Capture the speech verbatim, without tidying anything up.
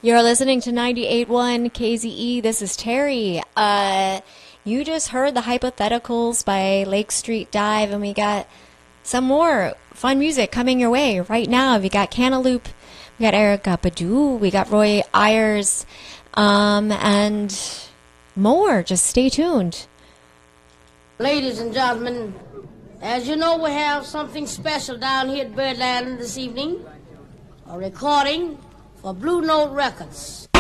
You're listening to ninety-eight point one K Z E. This is Terry. Uh, you just heard the Hypotheticals by Lake Street Dive, and we got some more fun music coming your way right now. We got Cantaloupe, we got Erica Badu, we got Roy Ayers, um, and more. Just stay tuned. Ladies and gentlemen, as you know, we have something special down here at Birdland this evening. A recording for Blue Note Records.